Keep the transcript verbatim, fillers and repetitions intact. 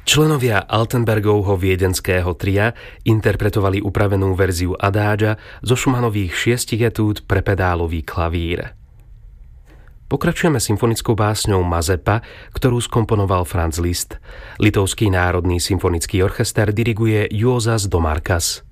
Členovia Altenbergovho viedenského tria interpretovali upravenú verziu adáža zo Schumannových šiestich etúd pre pedálový klavír. Pokračujeme symfonickou básňou Mazepa, ktorú skomponoval Franz Liszt. Litovský národný symfonický orchester diriguje Juozas Domarkas.